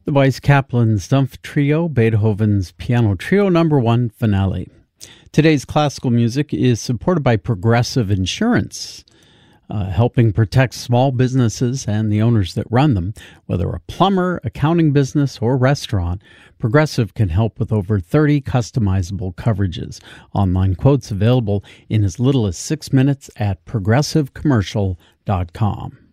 The Weiss Kaplan Stumpf Trio, Beethoven's Piano Trio No. 1 Finale. Today's classical music is supported by Progressive Insurance, helping protect small businesses and the owners that run them. Whether a plumber, accounting business, or restaurant, Progressive can help with over 30 customizable coverages. Online quotes available in as little as 6 minutes at progressivecommercial.com.